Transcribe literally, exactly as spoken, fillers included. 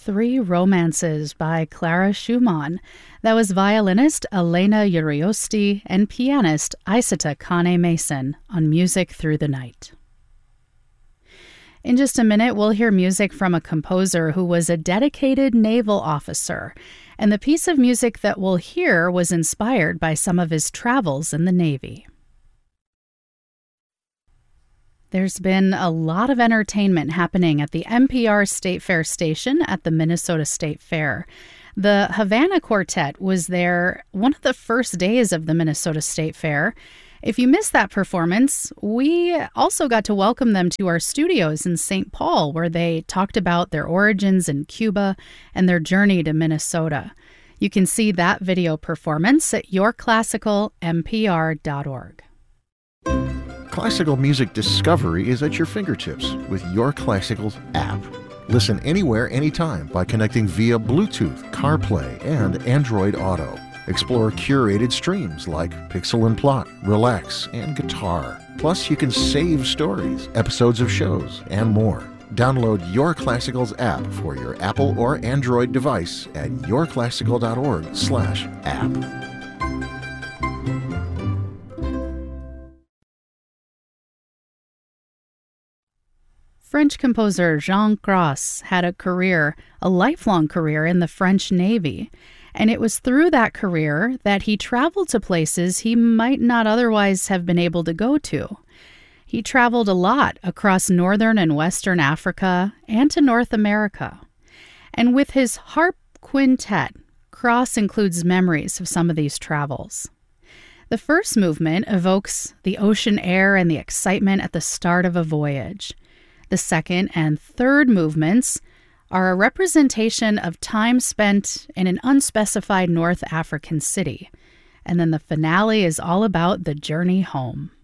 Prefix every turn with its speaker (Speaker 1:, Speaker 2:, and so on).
Speaker 1: Three Romances by Clara Schumann. That was violinist Elena Uriosti and pianist Isata Kane Mason on Music Through the Night. In just a minute, we'll hear music from a composer who was a dedicated naval officer, and the piece of music that we'll hear was inspired by some of his travels in the Navy. There's been a lot of entertainment happening at the N P R State Fair station at the Minnesota State Fair. The Havana Quartet was there one of the first days of the Minnesota State Fair. If you missed that performance, we also got to welcome them to our studios in Saint Paul, where they talked about their origins in Cuba and their journey to Minnesota. You can see that video performance at your classical n p r dot org.
Speaker 2: Classical music discovery is at your fingertips with Your Classicals app. Listen anywhere, anytime by connecting via Bluetooth, CarPlay, and Android Auto. Explore curated streams like Pixel and Plot, Relax, and Guitar. Plus, you can save stories, episodes of shows, and more. Download Your Classicals app for your Apple or Android device at yourclassical.org slash app.
Speaker 1: French composer Jean Gros had a career, a lifelong career in the French Navy, and it was through that career that he traveled to places he might not otherwise have been able to go to. He traveled a lot across northern and western Africa and to North America. And with his harp quintet, Gros includes memories of some of these travels. The first movement evokes the ocean air and the excitement at the start of a voyage. The second and third movements are a representation of time spent in an unspecified North African city. And then the finale is all about the journey home.